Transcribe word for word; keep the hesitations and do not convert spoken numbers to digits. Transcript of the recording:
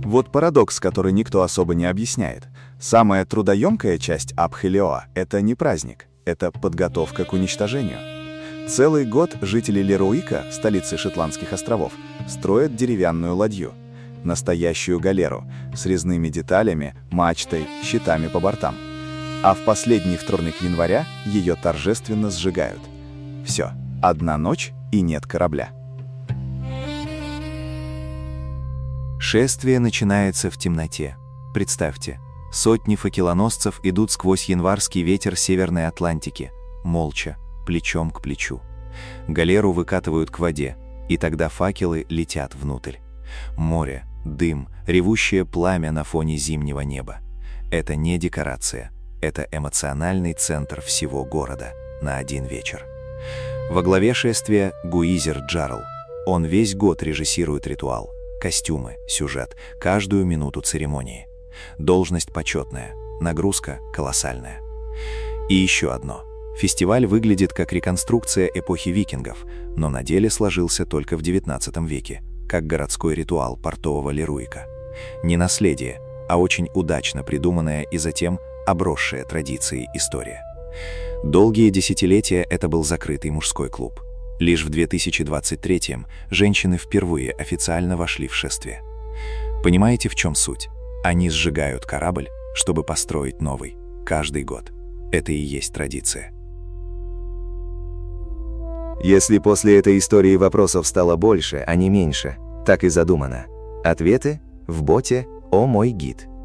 Вот парадокс, который никто особо не объясняет. Самая трудоемкая часть Абхелиоа — это не праздник, это подготовка к уничтожению. Целый год жители Леруика, столицы Шетландских островов, строят деревянную ладью. Настоящую галеру, с резными деталями, мачтой, щитами по бортам. А в последний вторник января ее торжественно сжигают. Все, одна ночь и нет корабля. Шествие начинается в темноте. Представьте, сотни факелоносцев идут сквозь январский ветер Северной Атлантики, молча, плечом к плечу. Галеру выкатывают к воде, и тогда факелы летят внутрь. Море, дым, ревущее пламя на фоне зимнего неба. Это не декорация, это эмоциональный центр всего города на один вечер. Во главе шествия Гуизер Джарл. Он весь год режиссирует ритуал. Костюмы, сюжет, каждую минуту церемонии. Должность почетная, нагрузка колоссальная. И еще одно. Фестиваль выглядит как реконструкция эпохи викингов, но на деле сложился только в девятнадцатом веке, как городской ритуал портового Леруика. Не наследие, а очень удачно придуманная и затем обросшая традицией история. Долгие десятилетия это был закрытый мужской клуб. Лишь в две тысячи двадцать третьем женщины впервые официально вошли в шествие. Понимаете, в чем суть? Они сжигают корабль, чтобы построить новый, каждый год. Это и есть традиция. Если после этой истории вопросов стало больше, а не меньше, так и задумано. Ответы в боте «О мой гид».